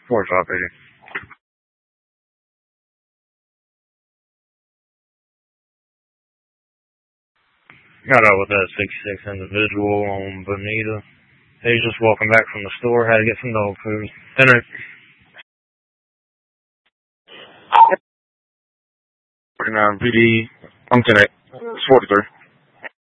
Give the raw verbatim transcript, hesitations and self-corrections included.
forty-five eighty. Got out with that sixty-six individual on Bonita. He was just walking back from the store, had to get some dog food. Dinner. forty-nine V D. I'm ten eight. It's forty-three.